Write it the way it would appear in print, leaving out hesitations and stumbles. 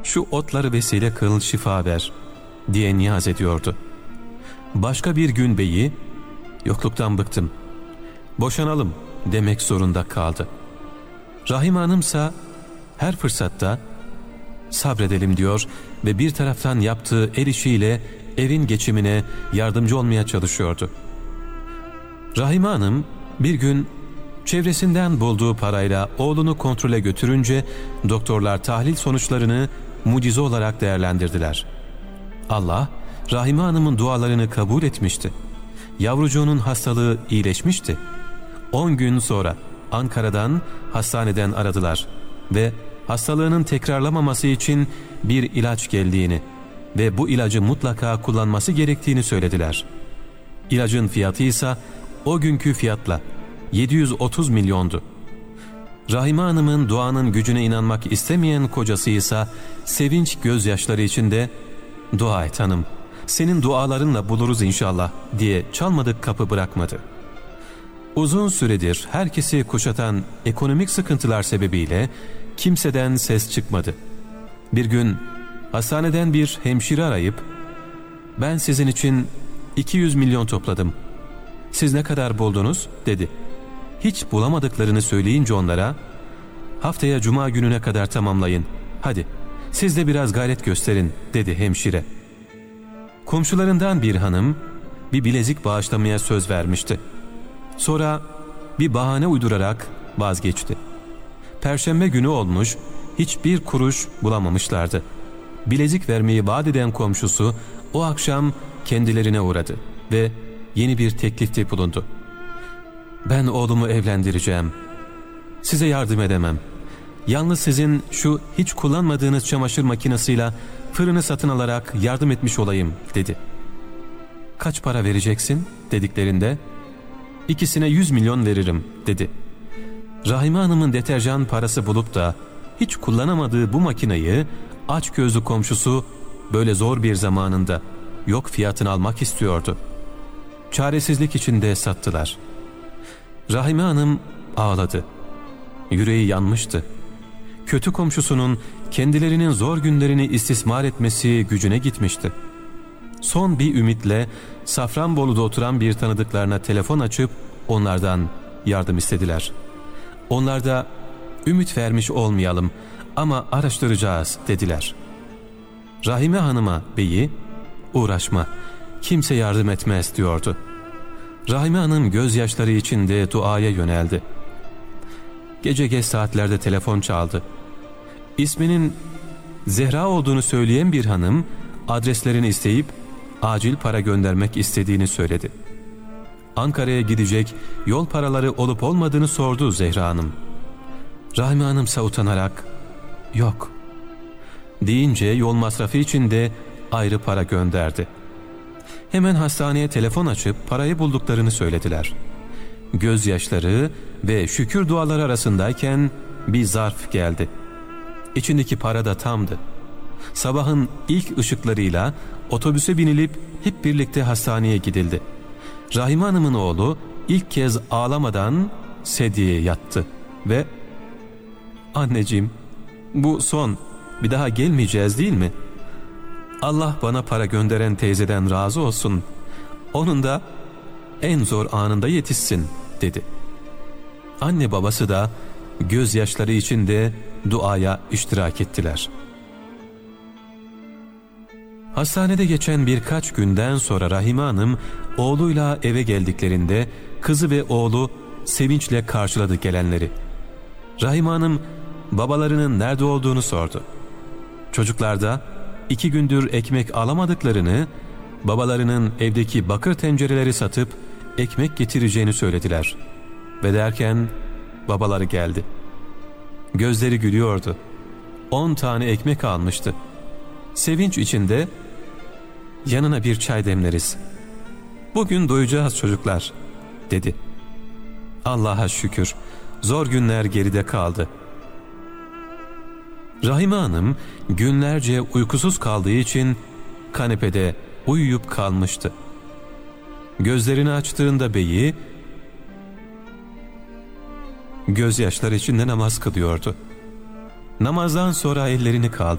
şu otları vesile kıl, şifa ver diye niyaz ediyordu. Başka bir gün beyi, yokluktan bıktım, boşanalım demek zorunda kaldı. Rahime Hanımsa her fırsatta sabredelim diyor ve bir taraftan yaptığı el işiyle evin geçimine yardımcı olmaya çalışıyordu. Rahime Hanım bir gün çevresinden bulduğu parayla oğlunu kontrole götürünce doktorlar tahlil sonuçlarını mucize olarak değerlendirdiler. Allah Rahime Hanım'ın dualarını kabul etmişti. Yavrucuğunun hastalığı iyileşmişti. 10 gün sonra Ankara'dan, hastaneden aradılar ve hastalığının tekrarlamaması için bir ilaç geldiğini ve bu ilacı mutlaka kullanması gerektiğini söylediler. İlacın fiyatı ise o günkü fiyatla 730 milyondu. Rahime Hanım'ın duanın gücüne inanmak istemeyen kocası ise sevinç gözyaşları içinde "Dua et hanım, senin dualarınla buluruz inşallah" diye çalmadık kapı bırakmadı. Uzun süredir herkesi kuşatan ekonomik sıkıntılar sebebiyle kimseden ses çıkmadı. Bir gün hastaneden bir hemşire arayıp "Ben sizin için 200 milyon topladım. Siz ne kadar buldunuz?" dedi. Hiç bulamadıklarını söyleyince onlara "Haftaya cuma gününe kadar tamamlayın. Hadi siz de biraz gayret gösterin" dedi hemşire. Komşularından bir hanım bir bilezik bağışlamaya söz vermişti. Sonra bir bahane uydurarak vazgeçti. Perşembe günü olmuş, hiçbir kuruş bulamamışlardı. Bilezik vermeyi vaat eden komşusu o akşam kendilerine uğradı ve yeni bir teklifte bulundu. "Ben oğlumu evlendireceğim. Size yardım edemem. Yalnız sizin şu hiç kullanmadığınız çamaşır makinesiyle fırını satın alarak yardım etmiş olayım" dedi. "Kaç para vereceksin?" dediklerinde "İkisine 100 milyon veririm" dedi. Rahime Hanım'ın deterjan parası bulup da hiç kullanamadığı bu makineyi açgözlü komşusu böyle zor bir zamanında yok fiyatını almak istiyordu. Çaresizlik içinde sattılar. Rahime Hanım ağladı. Yüreği yanmıştı. Kötü komşusunun kendilerinin zor günlerini istismar etmesi gücüne gitmişti. Son bir ümitle Safranbolu'da oturan bir tanıdıklarına telefon açıp onlardan yardım istediler. Onlar da "Ümit vermiş olmayalım ama araştıracağız" dediler. Rahime Hanım'a beyi "Uğraşma, kimse yardım etmez" diyordu. Rahime Hanım gözyaşları içinde duaya yöneldi. Gece geç saatlerde telefon çaldı. İsminin Zehra olduğunu söyleyen bir hanım adreslerini isteyip acil para göndermek istediğini söyledi. Ankara'ya gidecek yol paraları olup olmadığını sordu Zehra Hanım. Rahime Hanımsa utanarak "Yok" deyince yol masrafı için de ayrı para gönderdi. Hemen hastaneye telefon açıp parayı bulduklarını söylediler. Gözyaşları ve şükür duaları arasındayken bir zarf geldi. İçindeki para da tamdı. Sabahın ilk ışıklarıyla otobüse binilip hep birlikte hastaneye gidildi. Rahime Hanım'ın oğlu ilk kez ağlamadan sedyeye yattı ve "Anneciğim, bu son, bir daha gelmeyeceğiz değil mi? Allah bana para gönderen teyzeden razı olsun. Onun da en zor anında yetişsin" dedi. Anne babası da gözyaşları içinde duaya iştirak ettiler. Hastanede geçen birkaç günden sonra Rahime Hanım oğluyla eve geldiklerinde kızı ve oğlu sevinçle karşıladı gelenleri. Rahime Hanım babalarının nerede olduğunu sordu. Çocuklar da 2 gündür ekmek alamadıklarını, babalarının evdeki bakır tencereleri satıp ekmek getireceğini söylediler. Ve derken babaları geldi. Gözleri gülüyordu. 10 tane ekmek almıştı. Sevinç içinde "Yanına bir çay demleriz. Bugün doyacağız çocuklar" dedi. Allah'a şükür zor günler geride kaldı. Rahime Hanım günlerce uykusuz kaldığı için kanepede uyuyup kalmıştı. Gözlerini açtığında beyi gözyaşları içinde namaz kılıyordu. Namazdan sonra ellerini kaldırdı.